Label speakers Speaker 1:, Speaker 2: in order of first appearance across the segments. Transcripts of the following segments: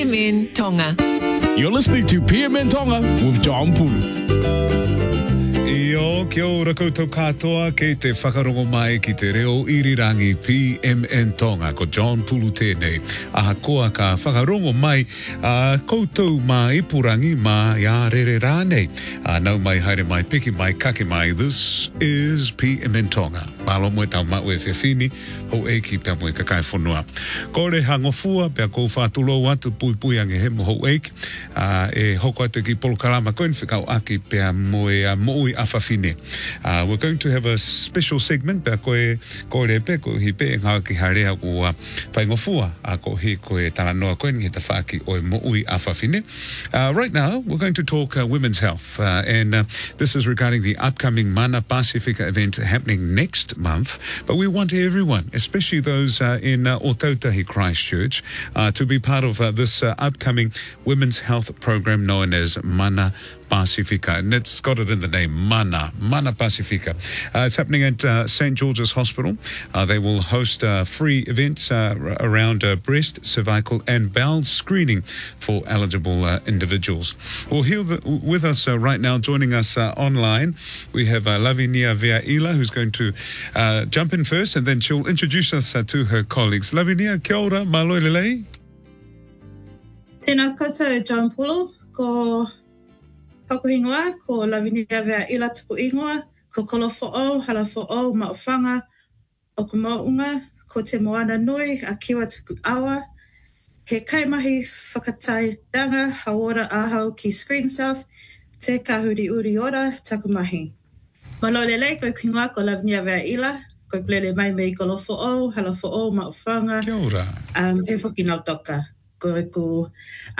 Speaker 1: PMN Tonga.
Speaker 2: You're listening to PMN Tonga with John Pulu.
Speaker 3: Io, kia ora koutou katoa, kei te whakarongo mai ki te reo irirangi PMN Tonga, ko John Pulu tēnei. Aha koa ka whakarongo mai koutou mā ipurangi mā ia rere rānei. Nau mai haere mai, piki mai, kake mai, this is PMN Tonga. Malo moe tau maue whiwhini, ho e ki pia moe kakai whonua. Kore hangofua, pia kou whātulo atu pui pui ange he mo ho eik, e hoko atu ki polokalama koen whikau aki pia moe moui awhawhine. We're going to have a special segment pia koe kore pe, ko hi pe ngā ki harea ua whaingofua, ko hi koe tala noa koen ngi ta whaki oe moui awhawhine. Right now, we're going to talk women's health, and this is regarding the upcoming Mana Pacifica event happening next month, but we want everyone, especially those in Otautahi Christchurch, to be part of this upcoming women's health program known as Mana Pacifica, and it's got it in the name, Mana Pacifica. It's happening at St. George's Hospital. They will host free events around breast, cervical and bowel screening for eligible individuals. Well, here with us right now, joining us online, we have Lavinia Veaila, who's going to jump in first, and then she'll introduce us to her colleagues. Lavinia, kia ora, malo lelei.
Speaker 4: Tēnā koutou, John Pulu, ko Pakuhingoa, ko Lavinia Veaila tupu ingoa, ko kolo fo'o, hala fo'o, maofanga, o ko maunga, ko te moana nui, a kiwa tuku awa, he kaimahi whakatai ranga, hawora ahau ki Screen South, te kahuri uri ora, takumahi. Malo lelei, ko kingoa, ko Lavinia Veaila, ko plele mai mei kolo fo'o, hala fo'o, maofanga.
Speaker 3: Kia ora.
Speaker 4: He whakinau toka, ko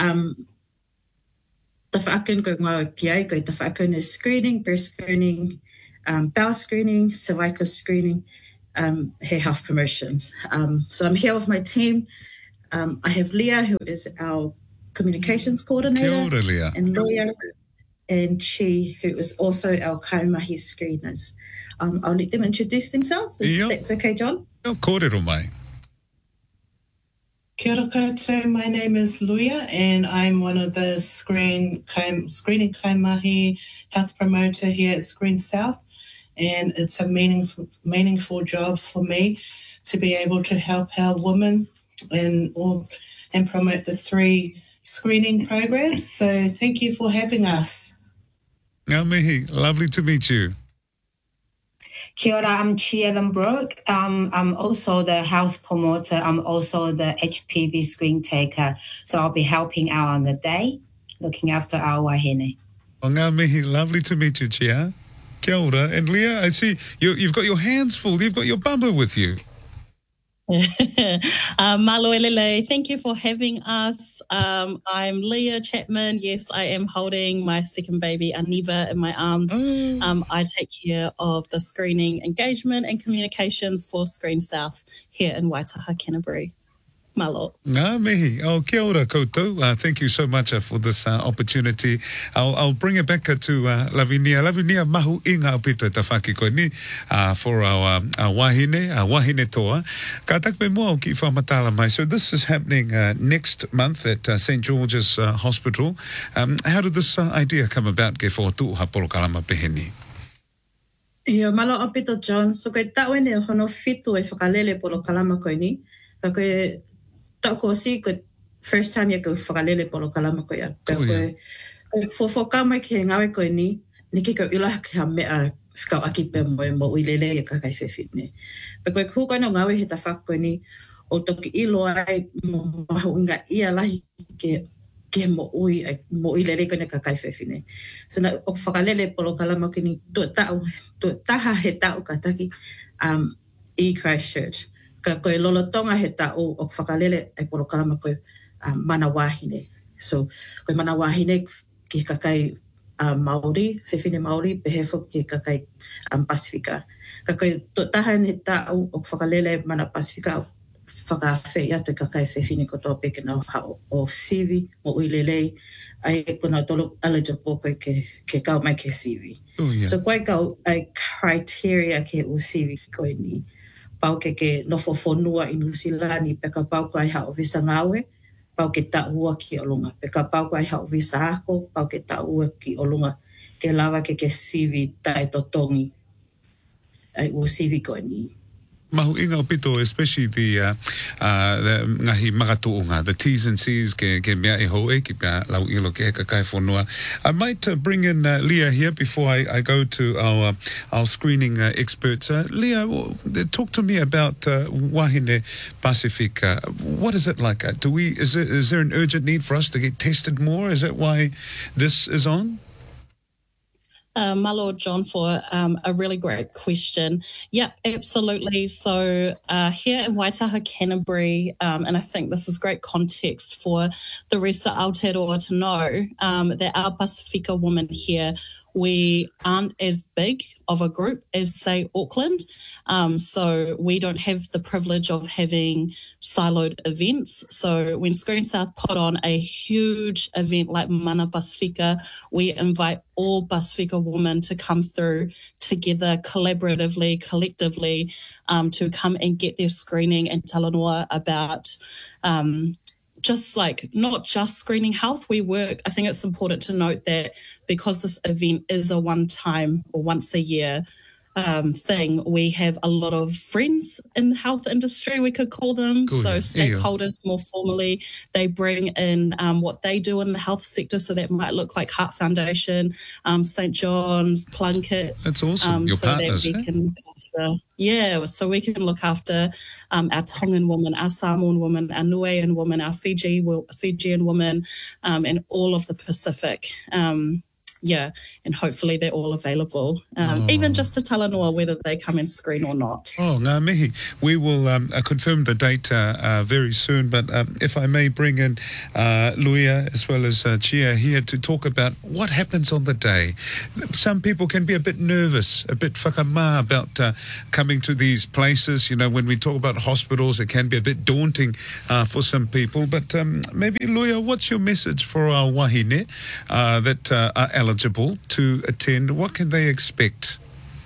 Speaker 4: the whaakun ko ngā ki ai, ko the whaakun is screening, breast screening, bowel screening, cervical screening, hair health promotions. So I'm here with my team. I have Leah, who is our communications coordinator.
Speaker 3: Kia ora, Leah.
Speaker 4: And Leah and Chi, who is also our kaimahi screeners. I'll let them introduce themselves, if that's okay, John.
Speaker 3: Kōrero mai.
Speaker 5: Kia ora koutou, my name is Luia and I'm one of the screening kaimahi health promoter here at Screen South, and it's a meaningful job for me to be able to help our women and promote the 3 screening programs. So thank you for having us.
Speaker 3: Ngā mihi, lovely to meet you.
Speaker 6: Kia ora, I'm Chi Ellenbrook. I'm also the health promoter. I'm also the HPV screen taker. So I'll be helping out on the day, looking after our wahine.
Speaker 3: O ngā mihi, lovely to meet you, Chia. Kia ora. And Leah, I see you've got your hands full. You've got your bumper with you.
Speaker 7: Malo elele, thank you for having us. I'm Leah Chapman. Yes, I am holding my second baby, Aniva, in my arms. I take care of the screening engagement and communications for Screen South here in Waitaha, Canterbury. Malo.
Speaker 3: Ngā mihi. Oh, kia ora koutou. Thank you so much for this opportunity. I'll bring it back to Lavinia. Lavinia, mahu I ngā pito ta whaki koe ni for our wahine toa. Ka takpe mua o ki whamatala mai. So this is happening next month at St. George's Hospital. How did this idea come about ke whōtuha polokalama peheni?
Speaker 4: Ia, malo apito, John. So koe taue ne hono fitu e whakalele polokalama koe ni. Ka koe tau ko si, ko first time ya ko whakalele polo kalama ko ya. Ko whoka mai ki he ngawe koe ni ki ula ki ha mea whikau aki pe mo uilele e kakai whewhine. Pe koe kuka no ngawe he ta whako ni o toki ilo ai mo mahu inga ia lahi ke mo uilele koe ne kakai whewhine. So na o whakalele polo kalama koe ni tu taha he tau kataki I Christchurch. Ka koe lolotonga he tau o whakalele ai polo kalama koe mana wahine. So koe mana wahine ki kakai Māori, whewhine Māori, pehefo ki kakai Pasifika. Ka koe taha he tau o whakalele mana Pasifika whakawhi atu kakai whewhine kotoa peke nau hao o sivi mo uilelei ai kona tolo eligible koe ke kau mai ke sivi. So koe kau ai criteria ke o sivi koe ni. Pau ke nofo whonua I New Zealand I peka pau kai hao visa ngawe pau ke taua ki olunga. Pe ka pau kai hau visa ako, pau ke taua ki olunga. Ke lawa ke sivi tae totongi. Ai ua sivi koe ni.
Speaker 3: Mahu inga o pito, especially the ngahi magatuunga, the T's and C's ke mea e ho e ki pia lau ilo ke heka kai whanua. I might bring in Leah here before I go to our screening experts. Leah, talk to me about Wahine Pacifica. What is it like? Is there an urgent need for us to get tested more? Is that why this is on?
Speaker 7: My Lord John, for a really great question. Yeah, absolutely. So here in Waitaha, Canterbury, and I think this is great context for the rest of Aotearoa to know that our Pacifica women here, we aren't as big of a group as, say, Auckland. So we don't have the privilege of having siloed events. So when Screen South put on a huge event like Mana Pacifica, we invite all Pacifica women to come through together collaboratively, collectively, to come and get their screening and talanoa about just like not just screening health. We work, I think it's important to note that because this event is a one-time or once a year thing, we have a lot of friends in the health industry, we could call them.
Speaker 3: Cool.
Speaker 7: So stakeholders more formally, they bring in what they do in the health sector. So that might look like Heart Foundation, St. John's, Plunkett.
Speaker 3: That's awesome. Your
Speaker 7: so
Speaker 3: partners,
Speaker 7: that we can look after, so we can look after our Tongan women, our Samoan women, our Niuean women, our Fijian women, and all of the Pacific. And hopefully they're all available, even just to talanoa whether they come and screen or not.
Speaker 3: Oh, ngā mihi. We will confirm the date very soon, but if I may bring in Luia as well as Chia here to talk about what happens on the day. Some people can be a bit nervous, a bit whakamā about coming to these places. You know, when we talk about hospitals, it can be a bit daunting for some people, but maybe, Luia, what's your message for our wahine that are eligible to attend? What can they expect?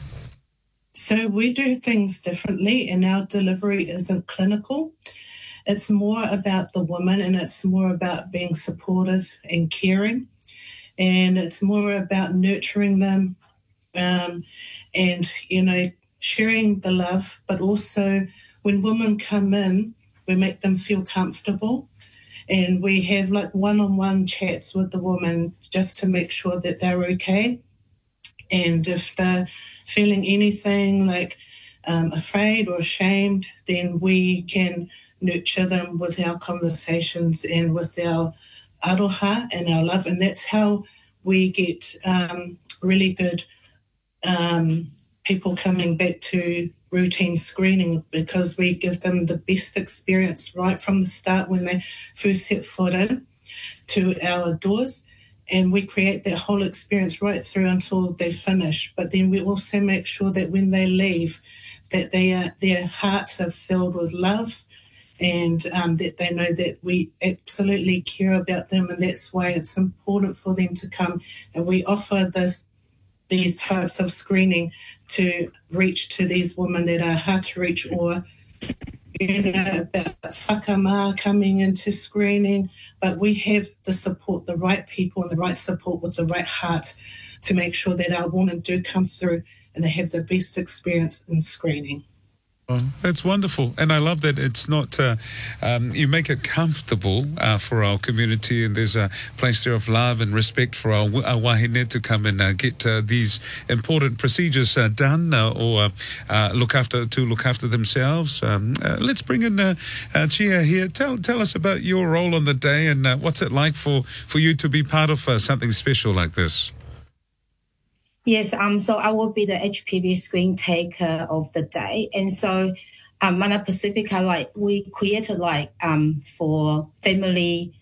Speaker 5: So we do things differently, and our delivery isn't clinical. It's more about the woman, and it's more about being supportive and caring, and it's more about nurturing them and, sharing the love. But also when women come in, we make them feel comfortable. And we have like one-on-one chats with the woman just to make sure that they're okay. And if they're feeling anything like afraid or ashamed, then we can nurture them with our conversations and with our aroha and our love. And that's how we get really good people coming back to routine screening, because we give them the best experience right from the start when they first set foot in to our doors, and we create that whole experience right through until they finish. But then we also make sure that when they leave, that their hearts are filled with love, and that they know that we absolutely care about them, and that's why it's important for them to come. And we offer these types of screening to reach to these women that are hard to reach, or about whakamā coming into screening. But we have the support, the right people and the right support with the right heart to make sure that our women do come through and they have the best experience in screening.
Speaker 3: Oh, that's wonderful. And I love that it's not, you make it comfortable for our community, and there's a place there of love and respect for our wahine to come and get these important procedures done or look after themselves. Let's bring in Chia here. Tell us about your role on the day, and what's it like for you to be part of something special like this?
Speaker 6: Yes, so I will be the HPV screen taker of the day. And so Mana Pacifica, we created for family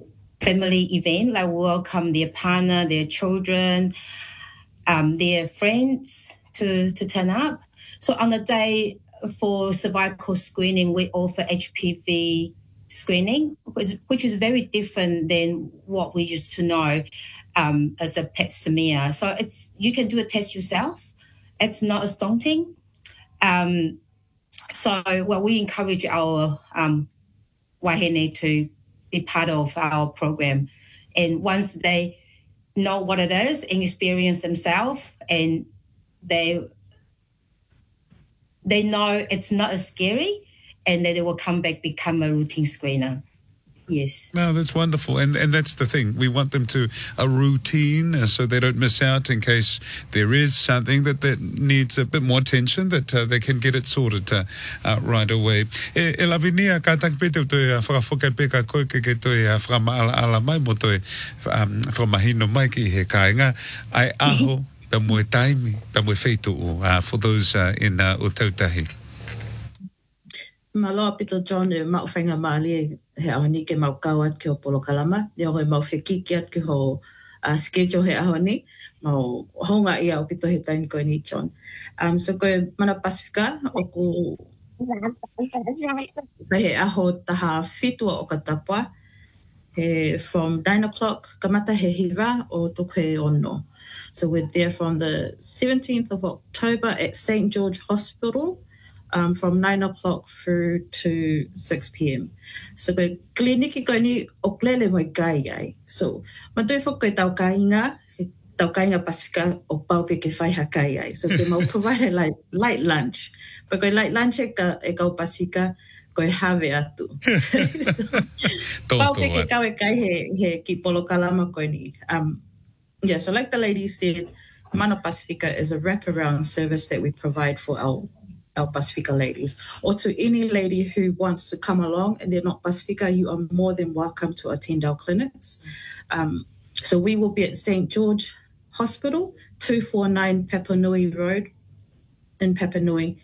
Speaker 6: event, welcome their partner, their children, their friends to turn up. So on the day for cervical screening, we offer HPV screening, which is very different than what we used to know as a pap smear. So you can do a test yourself. It's not as daunting. We encourage our wahine to be part of our program. And once they know what it is and experience themselves, and they know it's not as scary, and then they will come back, become a routine screener. Yes.
Speaker 3: No, that's wonderful. And that's the thing. We want them to a routine so they don't miss out in case there is something that needs a bit more attention, that they can get it sorted right away. E lavinia ka takpete to whakafokape ka koe ke to whakamaala mai mo to whamahino mai ki he kainga ai aho ta moe taimi, ta moe wheitu for those in Ōtautahi.
Speaker 4: Maloa pito John e mau whainga maali he ahoni ke mau kauat ke o Polo Kalama. Ni hoi mau whekiki at ke ho schedule he ahoni. Mau honga ia o pito he time koe ni John. So koe mana Pasifika o ku he aho taha fitua o ka tapua. He from 9 o'clock kamata he hiva o tuku he ono. So we're there from the 17th of October at St. George Hospital. From 9 o'clock through to 6 p.m. So koe kliniki koe ni o klele moi kai ai. So matui fo koe tau kainga Pasifika o paupe ke whai hakai ai. So ke mau provide like light lunch. But koe light lunch e ka o Pasifika koe have atu. So, paupe ke kau e kai he ki Polo Kalama koe ni. Yeah, so like the lady said, Mana Pasifika is a wraparound service that we provide for our Pasifika ladies, or to any lady who wants to come along and they're not Pasifika, you are more than welcome to attend our clinics. So we will be at St. George Hospital, 249 Papanui Road in Papanui,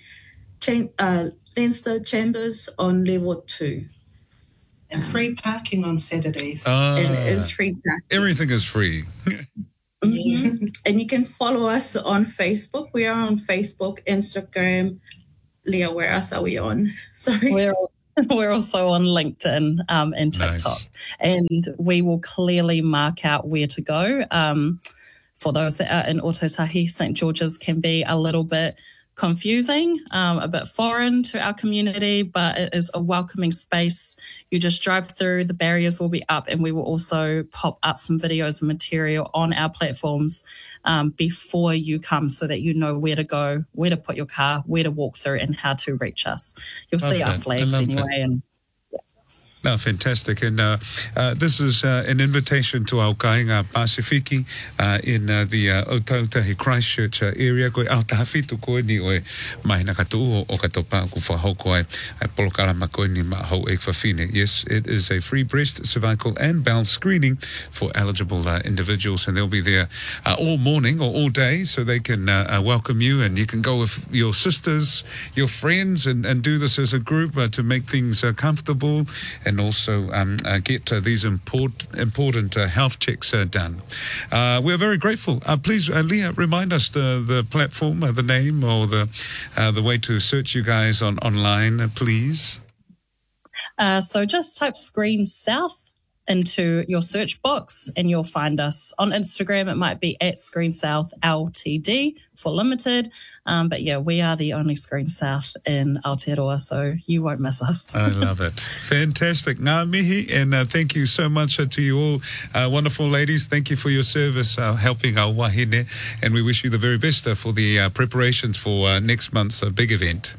Speaker 4: Leinster Chambers on level 2.
Speaker 5: And free parking on Saturdays.
Speaker 4: And it is free parking.
Speaker 3: Everything is free.
Speaker 4: Mm-hmm. And you can follow us on Facebook. We are on Facebook, Instagram. Leah, where else are we on? Sorry.
Speaker 7: We're also on LinkedIn and TikTok. Nice. And we will clearly mark out where to go. For those that are in Ōtautahi, St. George's can be a little bit confusing, a bit foreign to our community, but it is a welcoming space. You just drive through, the barriers will be up, and we will also pop up some videos and material on our platforms before you come so that you know where to go, where to put your car, where to walk through, and how to reach us. You'll see our flags anyway. And
Speaker 3: no, fantastic. And this is an invitation to our Kainga Pasifiki in the Ōtautahi Christchurch area. Koe Aotahafitu koe ni oe mahina katu o katopa ku whahoko ai Polo Kalama koe ni maho e whawhine. Yes, it is a free breast, cervical and bowel screening for eligible individuals, and they'll be there all morning or all day, so they can welcome you, and you can go with your sisters, your friends, and do this as a group to make things comfortable, and also get these important health checks done. We're very grateful. Please, Leah, remind us the platform, the name, or the way to search you guys online, please.
Speaker 7: So just type Screen South into your search box and you'll find us. On Instagram, it might be at Screen South Ltd for limited. But yeah, we are the only Screen South in Aotearoa, so you won't miss us.
Speaker 3: I love it. Fantastic. Ngā mihi, and thank you so much to you all, wonderful ladies. Thank you for your service, helping our wahine, and we wish you the very best for the preparations for next month's big event.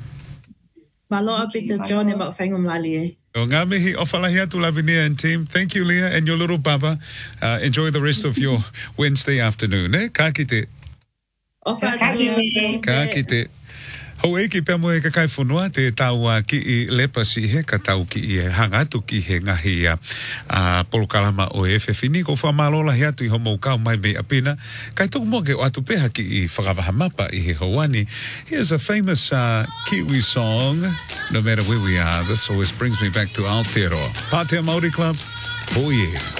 Speaker 4: Maloa pita John e mau whainga mali e.
Speaker 3: O ngā mihi, o whalahi atu Lavinia and team. Thank you, Leah, and your little baba. Enjoy the rest of your Wednesday afternoon. Ka kite. Ka kite. Ho e ki pia mo e ka kai whunua te tau ki I lepasi he ka tau ki I hangatu ki he ngahi Polo Kalama o e whewhini ko whamalola he atu I homo kau mai me apina kai toku mo ke o atu peha ki I whakawahamapa I he hawani. Here's a famous Kiwi song. No matter where we are, this always brings me back to Aotearoa. Pātea Māori Club. Oh yeah.